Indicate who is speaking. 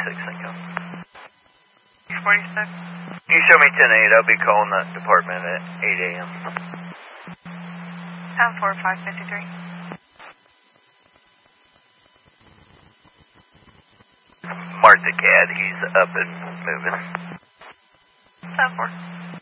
Speaker 1: thank you.
Speaker 2: 46.
Speaker 1: You show me 10-8, I'll be calling that department at 8 a.m.
Speaker 2: 10-4-553.
Speaker 1: Mark the cat, he's up and moving.
Speaker 2: 10-4.